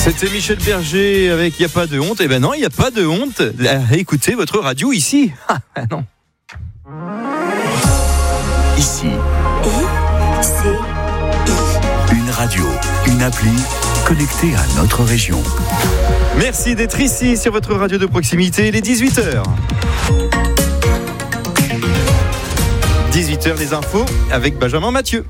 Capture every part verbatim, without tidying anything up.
C'était Michel Berger avec Il n'y a pas de honte. Eh ben non, il n'y a pas de honte. Écoutez votre radio ici. Ah non. Ici. I, C, I. Une radio, une appli connectée à notre région. Merci d'être ici sur votre radio de proximité. Il est dix-huit heures. dix-huit heures, les infos avec Benjamin Mathieu.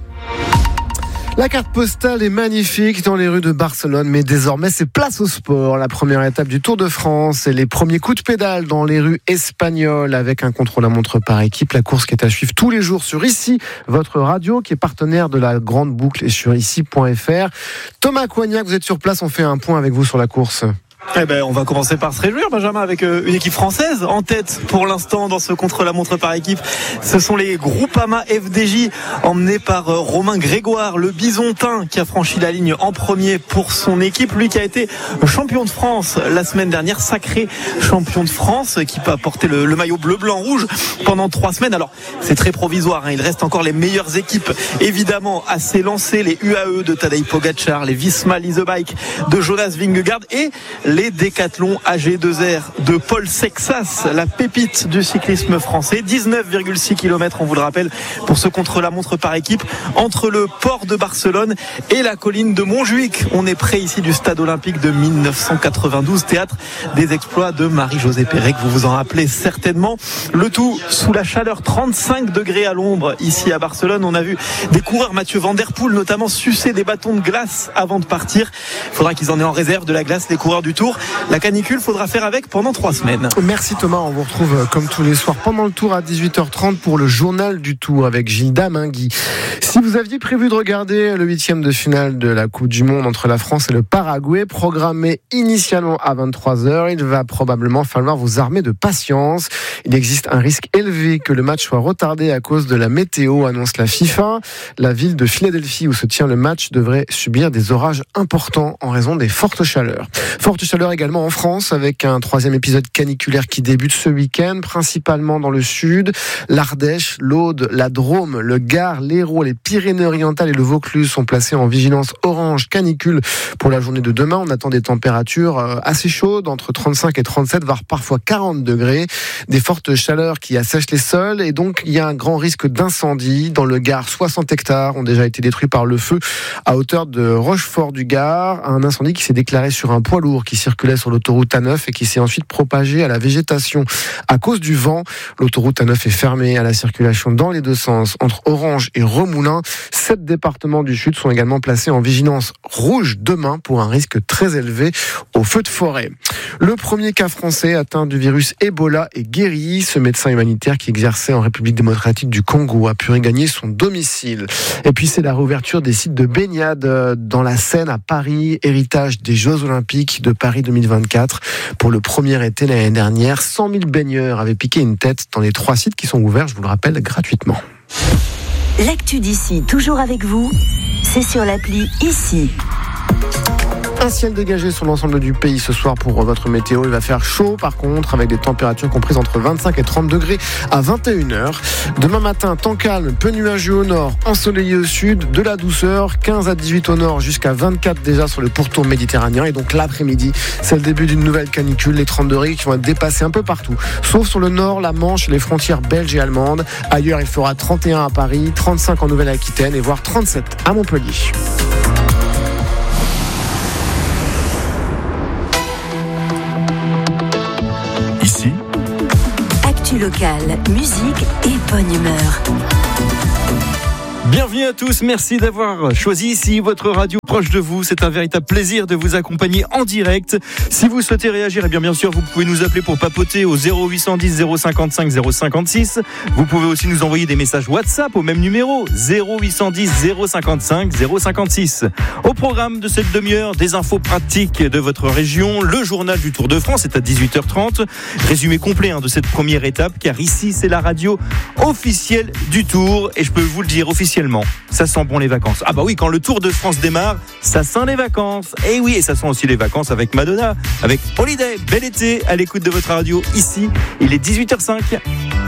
La carte postale est magnifique dans les rues de Barcelone, mais désormais c'est place au sport. La première étape du Tour de France et les premiers coups de pédale dans les rues espagnoles avec un contre-la-montre par équipe. La course qui est à suivre tous les jours sur Ici, votre radio qui est partenaire de la Grande Boucle et sur ici point f r. Thomas Coignac, vous êtes sur place, on fait un point avec vous sur la course. Eh ben, on va commencer par se réjouir, Benjamin, avec une équipe française en tête pour l'instant dans ce contre-la-montre par équipe. Ce sont les Groupama F D J emmenés par Romain Grégoire, le Bisontin, qui a franchi la ligne en premier pour son équipe. Lui qui a été champion de France la semaine dernière, sacré champion de France, qui a porté le, le maillot bleu, blanc, rouge pendant trois semaines. Alors, c'est très provisoire, hein. Il reste encore les meilleures équipes, évidemment, à s'élancer. Les U A E de Tadej Pogacar, les Visma Lease Bike de Jonas Vingegaard et les Décathlon A G deux R de Paul Sexas, la pépite du cyclisme français. dix-neuf virgule six kilomètres, on vous le rappelle, pour ce contre-la-montre par équipe entre le port de Barcelone et la colline de Montjuïc. On est près ici du stade olympique de dix-neuf cent quatre-vingt-douze, théâtre des exploits de Marie-Josée Pérec, vous vous en rappelez certainement. Le tout sous la chaleur, trente-cinq degrés à l'ombre ici à Barcelone. On a vu des coureurs, Mathieu Van Der Poel notamment, sucer des bâtons de glace avant de partir. Il faudra qu'ils en aient en réserve de la glace, les coureurs du Tour. La canicule, faudra faire avec pendant trois semaines. Merci Thomas, on vous retrouve comme tous les soirs pendant le Tour à dix-huit heures trente pour le journal du Tour avec Gilles Damingui. Si vous aviez prévu de regarder le huitième de finale de la Coupe du Monde entre la France et le Paraguay, programmé initialement à vingt-trois heures, il va probablement falloir vous armer de patience. Il existe un risque élevé que le match soit retardé à cause de la météo, annonce la FIFA. La ville de Philadelphie où se tient le match devrait subir des orages importants en raison des fortes chaleurs. Forte chaleur également en France avec un troisième épisode caniculaire qui débute ce week-end, principalement dans le sud. L'Ardèche, l'Aude, la Drôme, le Gard, l'Hérault, les Pyrénées-Orientales et le Vaucluse sont placés en vigilance orange canicule pour la journée de demain. On attend des températures assez chaudes, entre trente-cinq et trente-sept, voire parfois quarante degrés. Des fortes chaleurs qui assèchent les sols et donc il y a un grand risque d'incendie. Dans le Gard, soixante hectares ont déjà été détruits par le feu à hauteur de Rochefort du Gard. Un incendie qui s'est déclaré sur un poids lourd qui circulait sur l'autoroute A neuf et qui s'est ensuite propagé à la végétation à cause du vent. L'autoroute A neuf est fermée à la circulation dans les deux sens entre Orange et Remoulins. Sept départements du sud sont également placés en vigilance rouge demain pour un risque très élevé au feu de forêt. Le premier cas français atteint du virus Ebola est guéri. Ce médecin humanitaire qui exerçait en République démocratique du Congo a pu regagner son domicile. Et puis c'est la réouverture des sites de baignade dans la Seine à Paris, héritage des Jeux Olympiques de Paris deux mille vingt-quatre. Pour le premier été l'année dernière, cent mille baigneurs avaient piqué une tête dans les trois sites qui sont ouverts, je vous le rappelle, gratuitement. L'actu d'ici, toujours avec vous, c'est sur l'appli Ici. Un ciel dégagé sur l'ensemble du pays ce soir pour votre météo. Il va faire chaud par contre avec des températures comprises entre vingt-cinq et trente degrés à vingt et une heures. Demain matin, temps calme, peu nuageux au nord, ensoleillé au sud, de la douceur, quinze à dix-huit au nord jusqu'à vingt-quatre déjà sur le pourtour méditerranéen. Et donc l'après-midi, c'est le début d'une nouvelle canicule, les trente degrés qui vont être dépassés un peu partout. Sauf sur le nord, la Manche, les frontières belges et allemandes. Ailleurs, il fera trente et un à Paris, trente-cinq en Nouvelle-Aquitaine et voire trente-sept à Montpellier. Ici, Actu locale, musique et bonne humeur. Bienvenue à tous, merci d'avoir choisi ici votre radio proche de vous. C'est un véritable plaisir de vous accompagner en direct. Si vous souhaitez réagir, eh bien, bien sûr, vous pouvez nous appeler pour papoter au zéro huit cent dix zéro cinquante-cinq zéro cinquante-six. Vous pouvez aussi nous envoyer des messages WhatsApp au même numéro zéro huit cent dix zéro cinquante-cinq zéro cinquante-six. Au programme de cette demi-heure, des infos pratiques de votre région, le journal du Tour de France, c'est à dix-huit heures trente. Résumé complet hein, de cette première étape, car ici, c'est la radio officielle du Tour. Et je peux vous le dire officiellement, ça sent bon les vacances. Ah bah oui, quand le Tour de France démarre, ça sent les vacances. Et oui, et ça sent aussi les vacances avec Madonna, avec Holiday. Bel été à l'écoute de votre radio ici. Il est dix-huit heures cinq.